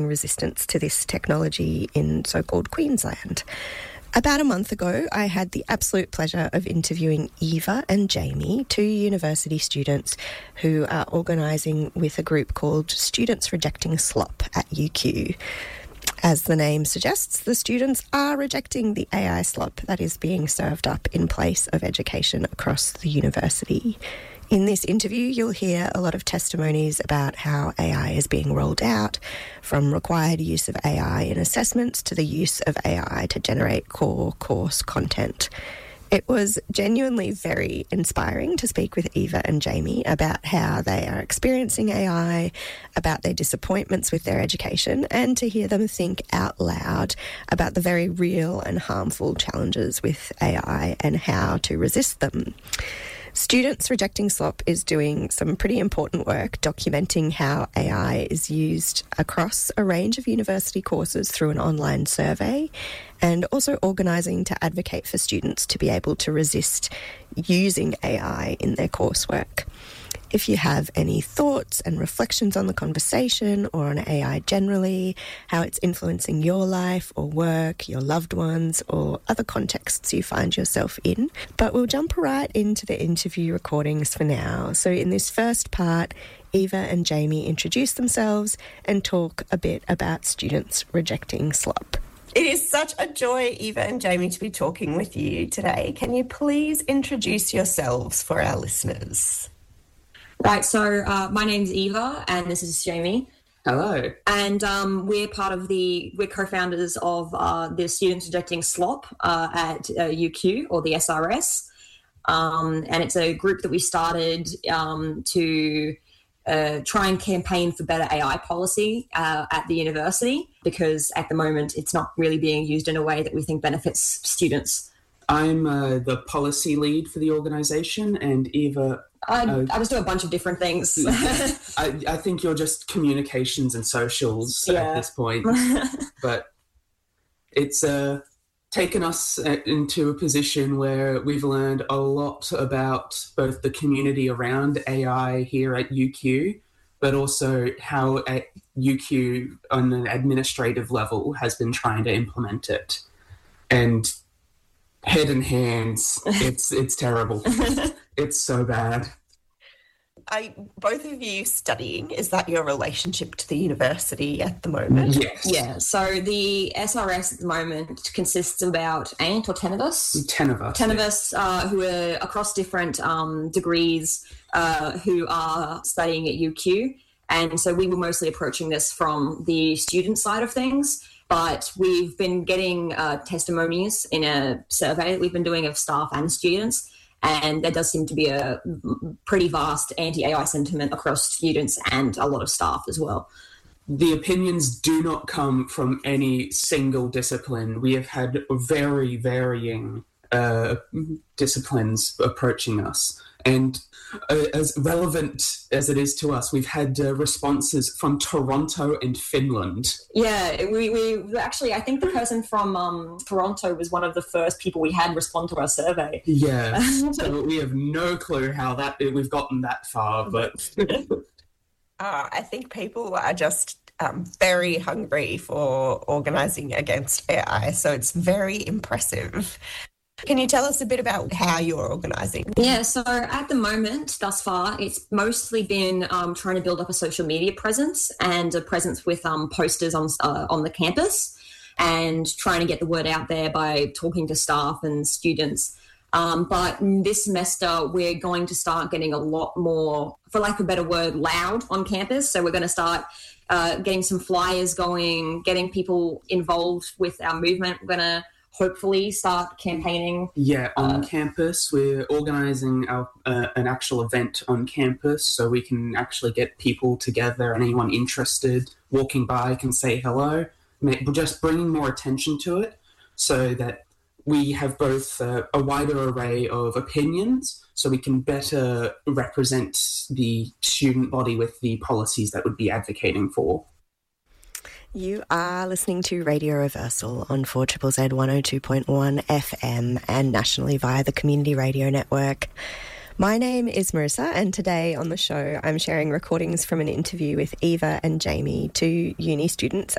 resistance to this technology in so-called Queensland. About a month ago, I had the absolute pleasure of interviewing Eva and Jamie, two university students who are organising with a group called Students Rejecting Slop at UQ. As the name suggests, the students are rejecting the AI slop that is being served up in place of education across the university. In this interview, you'll hear a lot of testimonies about how AI is being rolled out, from required use of AI in assessments to the use of AI to generate core course content. It was genuinely very inspiring to speak with Eva and Jamie about how they are experiencing AI, about their disappointments with their education, and to hear them think out loud about the very real and harmful challenges with AI and how to resist them. Students Rejecting Slop is doing some pretty important work documenting how AI is used across a range of university courses through an online survey, and also organising to advocate for students to be able to resist using AI in their coursework. If you have any thoughts and reflections on the conversation or on AI generally, how it's influencing your life or work, your loved ones, or other contexts you find yourself in. But we'll jump right into the interview recordings for now. So in this first part, Eva and Jamie introduce themselves and talk a bit about Students Rejecting Slop. It is such a joy, Eva and Jamie, to be talking with you today. Can you please introduce yourselves for our listeners? Right, so my name's Eva and this is Jamie. Hello. And we're co-founders of the Students Rejecting Slop at UQ, or the SRS. And it's a group that we started to try and campaign for better AI policy at the university, because at the moment it's not really being used in a way that we think benefits students. I'm the policy lead for the organisation, and Eva... I just do a bunch of different things. I think you're just communications and socials at this point. But it's taken us into a position where we've learned a lot about both the community around AI here at UQ, but also how UQ on an administrative level has been trying to implement it. And head in hands, it's terrible. It's so bad. Both of you studying, is that your relationship to the university at the moment? Yes. Yeah, so the SRS at the moment consists of about 8 or 10 of us. 10 of us. 10 of us who are across different degrees who are studying at UQ. And so we were mostly approaching this from the student side of things. But we've been getting testimonies in a survey that we've been doing of staff and students, and there does seem to be a pretty vast anti-AI sentiment across students and a lot of staff as well. The opinions do not come from any single discipline. We have had very varying disciplines approaching us. And as relevant as it is to us, we've had responses from Toronto and Finland. Yeah, we actually, I think the person from Toronto was one of the first people we had respond to our survey. Yeah, so we have no clue how we've gotten that far, but... I think people are just very hungry for organising against AI, so it's very impressive. Can you tell us a bit about how you're organising? Yeah, so at the moment, thus far, it's mostly been trying to build up a social media presence and a presence with posters on the campus, and trying to get the word out there by talking to staff and students. But this semester, we're going to start getting a lot more, for lack of a better word, loud on campus. So we're going to start getting some flyers going, getting people involved with our movement. We're going to hopefully start campaigning. Yeah, on campus. We're organising an actual event on campus so we can actually get people together, and anyone interested walking by can say hello. We're just bringing more attention to it so that we have both a wider array of opinions so we can better represent the student body with the policies that we'd be advocating for. You are listening to Radio Reversal on 4ZZZ 102.1 FM and nationally via the Community Radio Network. My name is Marissa, and today on the show I'm sharing recordings from an interview with Eva and Jamie, two uni students